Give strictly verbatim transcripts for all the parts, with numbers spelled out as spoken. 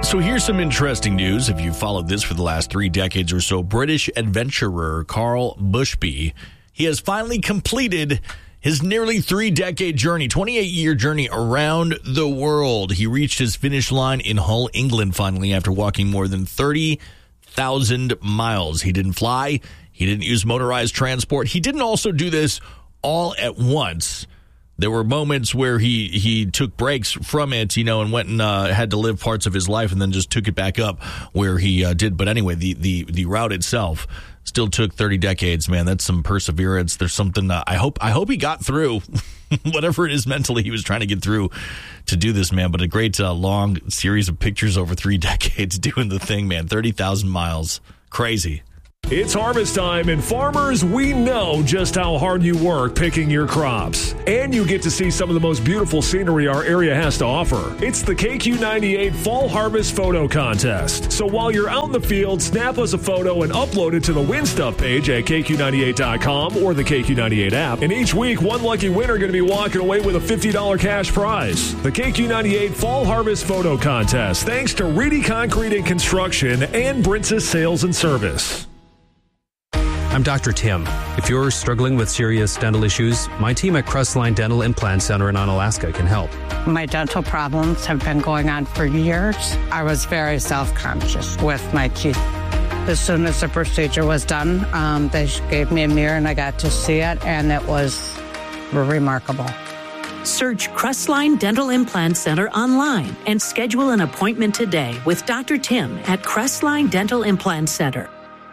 So here's some interesting news. If you've followed this for the last three decades or so, British adventurer Carl Bushby, he has finally completed his nearly three-decade journey, twenty-eight-year journey around the world. He reached his finish line in Hull, England, finally, after walking more than thirty thousand miles. He didn't fly. He didn't use motorized transport. He didn't also do this all at once. There were moments where he, he took breaks from it, you know, and went and uh, had to live parts of his life and then just took it back up where he uh, did. But anyway, the, the, the route itself still took thirty decades, man. That's some perseverance. There's something uh, I hope I hope he got through whatever it is mentally he was trying to get through to do this, man. But a great uh, long series of pictures over three decades doing the thing, man. thirty thousand miles. Crazy. It's harvest time, and farmers, we know just how hard you work picking your crops. And you get to see some of the most beautiful scenery our area has to offer. It's the K Q ninety-eight Fall Harvest Photo Contest. So while you're out in the field, snap us a photo and upload it to the Win Stuff page at K Q ninety-eight dot com or the K Q ninety-eight app. And each week, one lucky winner going to be walking away with a fifty dollars cash prize. The K Q ninety-eight Fall Harvest Photo Contest, thanks to Reedy Concrete and Construction and Brintzes Sales and Service. I'm Doctor Tim. If you're struggling with serious dental issues, my team at Crestline Dental Implant Center in Onalaska can help. My dental problems have been going on for years. I was very self-conscious with my teeth. As soon as the procedure was done, um, they gave me a mirror and I got to see it, and it was remarkable. Search Crestline Dental Implant Center online and schedule an appointment today with Doctor Tim at Crestline Dental Implant Center.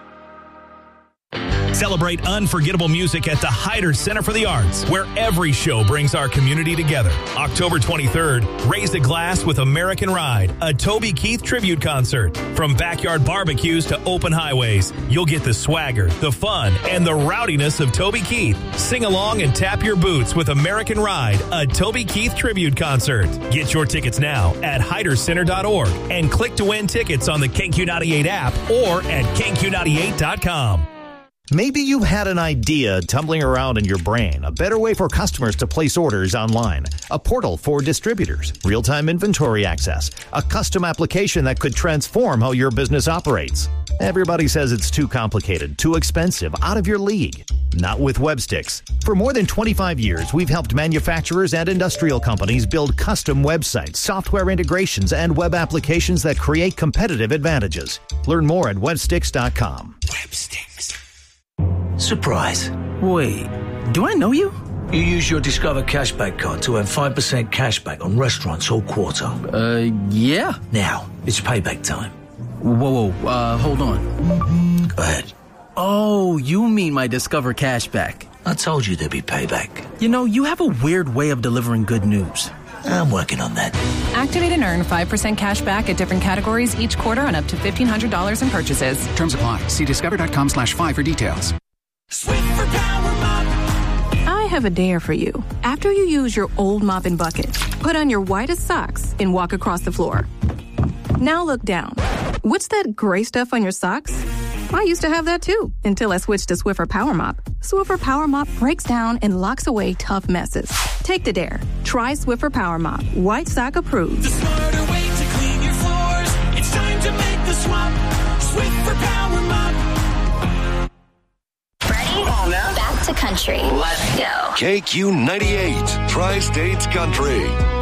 Celebrate unforgettable music at the Hyder Center for the Arts, where every show brings our community together. October twenty-third, raise a glass with American Ride, a Toby Keith tribute concert. From backyard barbecues to open highways, you'll get the swagger, the fun, and the rowdiness of Toby Keith. Sing along and tap your boots with American Ride, a Toby Keith tribute concert. Get your tickets now at hyder center dot org and click to win tickets on the K Q ninety-eight app or at K Q ninety-eight dot com. Maybe you had an idea tumbling around in your brain, a better way for customers to place orders online, a portal for distributors, real-time inventory access, a custom application that could transform how your business operates. Everybody says it's too complicated, too expensive, out of your league. Not with Websticks. For more than twenty-five years, we've helped manufacturers and industrial companies build custom websites, software integrations, and web applications that create competitive advantages. Learn more at websticks dot com. Websticks. Surprise. Wait, do I know you? You use your Discover Cashback card to earn five percent cashback on restaurants all quarter. Uh, yeah. Now, it's payback time. Whoa, whoa, uh, hold on. Go ahead. Oh, you mean my Discover Cashback. I told you there'd be payback. You know, you have a weird way of delivering good news. I'm working on that. Activate and earn five percent cash back at different categories each quarter on up to fifteen hundred dollars in purchases. Terms apply. See discover dot com slash five for details. Swiffer Power Mop. I have a dare for you. After you use your old mop and bucket, put on your whitest socks and walk across the floor. Now look down. What's that gray stuff on your socks? I used to have that too, until I switched to Swiffer Power Mop. Swiffer Power Mop breaks down and locks away tough messes. Take the dare. Try Swiffer Power Mop. White sock approved. The smarter way to clean your floors. It's time to make the swap. Swiffer Power Mop. Ready? Come on now. Back to country. Let's go. K Q ninety-eight, Tri-States Country.